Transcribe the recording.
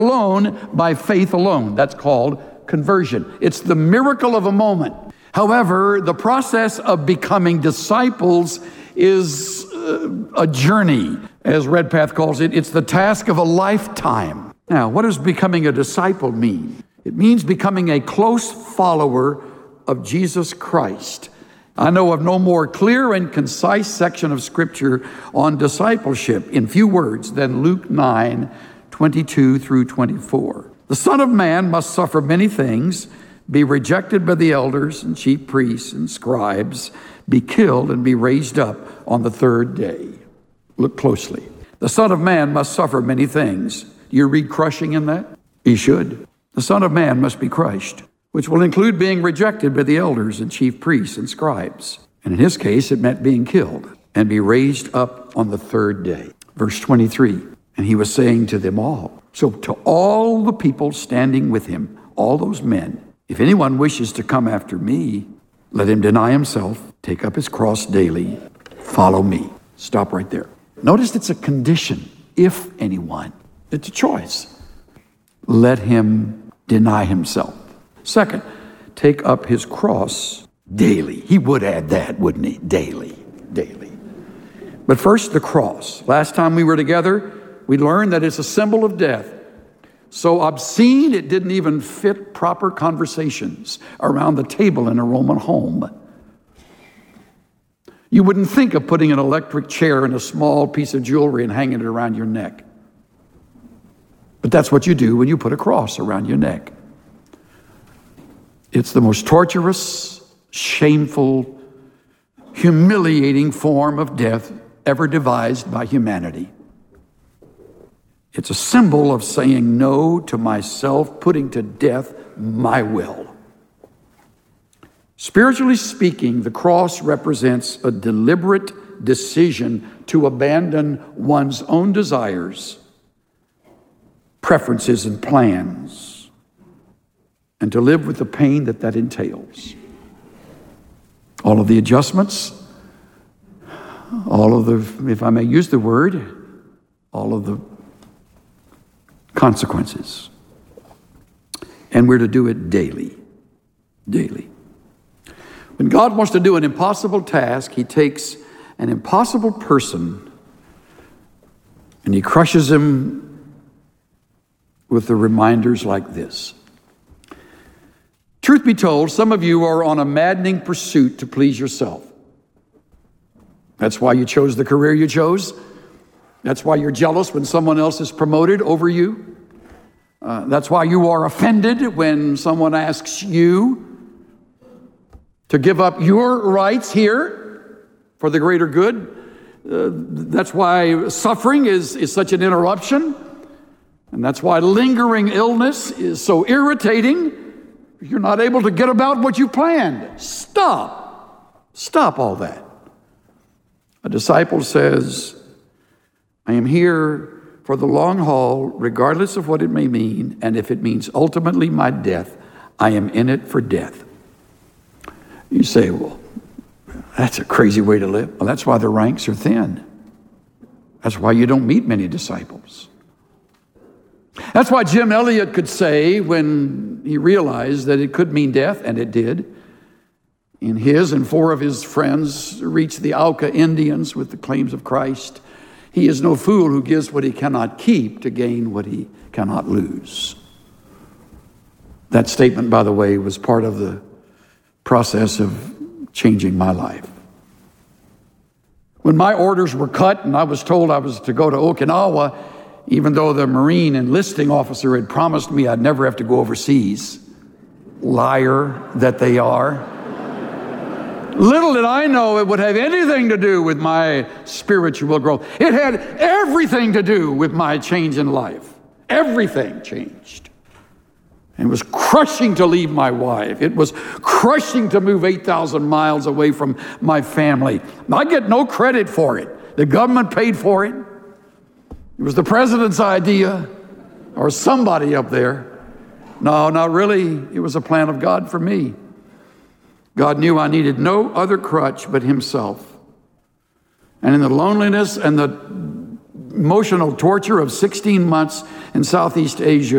alone by faith alone. That's called conversion. It's the miracle of a moment. However, the process of becoming disciples is a journey. As Redpath calls it, it's the task of a lifetime. Now, what does becoming a disciple mean? It means becoming a close follower of Jesus Christ. I know of no more clear and concise section of Scripture on discipleship in few words than Luke 9:22 through 24. The Son of Man must suffer many things, be rejected by the elders and chief priests and scribes, be killed and be raised up on the third day. Look closely. The Son of Man must suffer many things. Do you read crushing in that? He should. The Son of Man must be crushed, which will include being rejected by the elders and chief priests and scribes. And in his case, it meant being killed and be raised up on the third day. Verse 23, and he was saying to them all, so to all the people standing with him, all those men, if anyone wishes to come after me, let him deny himself, take up his cross daily, follow me. Stop right there. Notice it's a condition. If anyone, it's a choice. Let him deny himself. Second, take up his cross daily. He would add that, wouldn't he? Daily. But first, the cross. Last time we were together, we learned that it's a symbol of death. So obscene, it didn't even fit proper conversations around the table in a Roman home. You wouldn't think of putting an electric chair and a small piece of jewelry and hanging it around your neck. But that's what you do when you put a cross around your neck. It's the most torturous, shameful, humiliating form of death ever devised by humanity. It's a symbol of saying no to myself, putting to death my will. Spiritually speaking, the cross represents a deliberate decision to abandon one's own desires, preferences, and plans, and to live with the pain that entails. All of the adjustments, all of the, if I may use the word, all of the consequences. And we're to do it daily. When God wants to do an impossible task, he takes an impossible person and he crushes him with the reminders like this. Truth be told, some of you are on a maddening pursuit to please yourself. That's why you chose the career you chose. That's why you're jealous when someone else is promoted over you. That's why you are offended when someone asks you to give up your rights here for the greater good. That's why suffering is such an interruption. And that's why lingering illness is so irritating. You're not able to get about what you planned. Stop all that. A disciple says, I am here for the long haul, regardless of what it may mean, and if it means ultimately my death, I am in it for death. You say, well, that's a crazy way to live. Well, that's why the ranks are thin. That's why you don't meet many disciples. That's why Jim Elliot could say when he realized that it could mean death, and it did, and his and four of his friends reached the Auca Indians with the claims of Christ. He is no fool who gives what he cannot keep to gain what he cannot lose. That statement, by the way, was part of the process of changing my life. When my orders were cut and I was told I was to go to Okinawa, even though the Marine enlisting officer had promised me I'd never have to go overseas, liar that they are. Little did I know it would have anything to do with my spiritual growth. It had everything to do with my change in life. Everything changed. And it was crushing to leave my wife. It was crushing to move 8,000 miles away from my family. I get no credit for it. The government paid for it. It was the president's idea or somebody up there. No, not really. It was a plan of God for me. God knew I needed no other crutch but himself. And in the loneliness and the emotional torture of 16 months in Southeast Asia